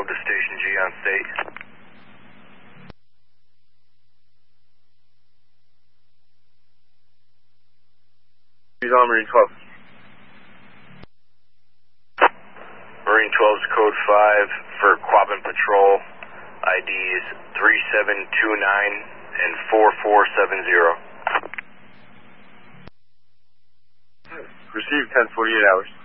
12 to Station G on State. He's on Marine 12. Marine 12's code 5 for Quabbin Patrol. IDs 3729 and 4470. Received 1048 hours.